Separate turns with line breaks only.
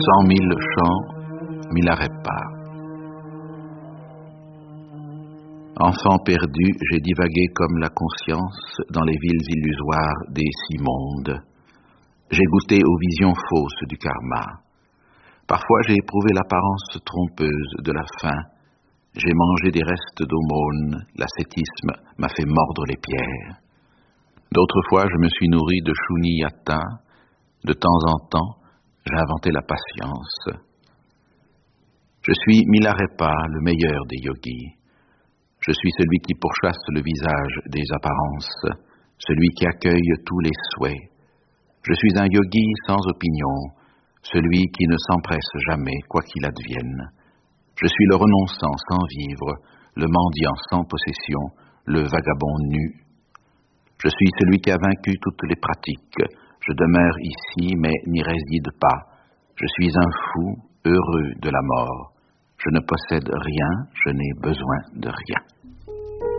100 000 chants, Milarepa. Enfant perdu, j'ai divagué comme la conscience dans les villes illusoires des 6 mondes. J'ai goûté aux visions fausses du karma. Parfois j'ai éprouvé l'apparence trompeuse de la faim. J'ai mangé des restes d'aumône, l'ascétisme m'a fait mordre les pierres. D'autres fois je me suis nourri de shunyata. De temps en temps, j'ai inventé la patience. Je suis Milarepa, le meilleur des yogis. Je suis celui qui pourchasse le visage des apparences, celui qui accueille tous les souhaits. Je suis un yogi sans opinion, celui qui ne s'empresse jamais, quoi qu'il advienne. Je suis le renonçant sans vivre, le mendiant sans possession, le vagabond nu. Je suis celui qui a vaincu toutes les pratiques. Je demeure ici, mais n'y réside pas. Je suis un fou, heureux de la mort. Je ne possède rien, je n'ai besoin de rien.